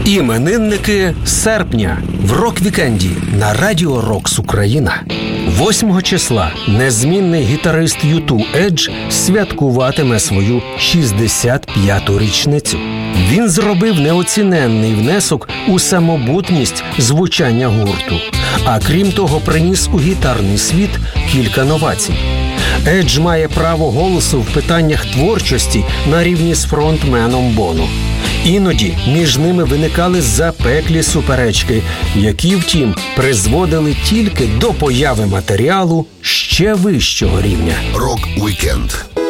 Іменинники серпня в рок-вікенді на Радіо Рокс Україна. 8 числа незмінний гітарист U2 Едж святкуватиме свою 65-ту річницю. Він зробив неоціненний внесок у самобутність звучання гурту, а крім того приніс у гітарний світ кілька новацій. Едж має право голосу в питаннях творчості на рівні з фронтменом Боно. Іноді між ними виникали запеклі суперечки, які, втім, призводили тільки до появи матеріалу ще вищого рівня. Рок-вікенд.